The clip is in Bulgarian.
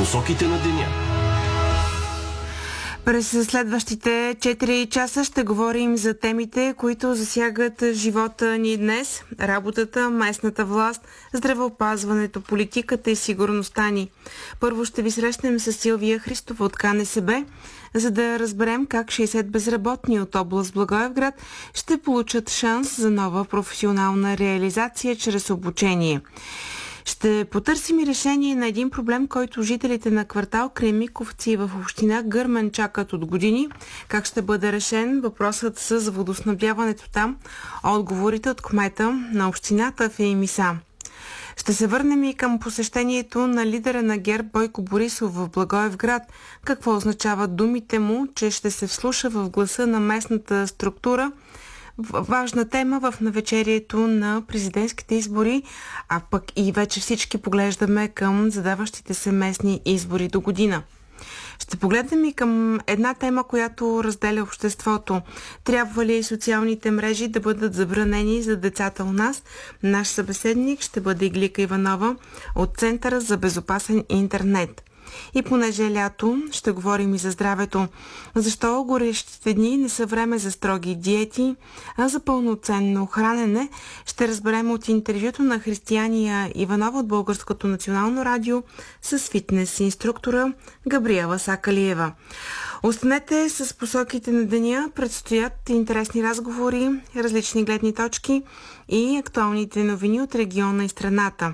Посоките на деня. През следващите 4 часа ще говорим за темите, които засягат живота ни днес, работата, местната власт, здравеопазването, политиката и сигурността ни. Първо ще ви срещнем с Силвия Христова от КНСБ, за да разберем как 60 безработни от област Благоевград ще получат шанс за нова професионална реализация чрез обучение. Ще потърсим и решение на един проблем, който жителите на квартал Кремиковци в община Гърмен чакат от години. Как ще бъде решен въпросът с водоснабдяването там? Отговорите от кмета на общината Феим Иса. Ще се върнем и към посещението на лидера на ГЕРБ Бойко Борисов в Благоевград. Какво означават думите му, че ще се вслуша в гласа на местната структура? Важна тема в навечерието на президентските избори, а пък и вече всички поглеждаме към задаващите се местни избори до година. Ще погледнем и към една тема, която разделя обществото. Трябва ли социалните мрежи да бъдат забранени за децата у нас? Наш събеседник ще бъде Иглика Иванова от Центъра за безопасен интернет. И понеже е лято, ще говорим и за здравето. Защо горещите дни не са време за строги диети, а за пълноценно хранене, ще разберем от интервюто на Християния Иванова от Българското национално радио с фитнес инструктора Габриела Сакалиева. Останете с посоките на деня, предстоят интересни разговори, различни гледни точки и актуалните новини от региона и страната.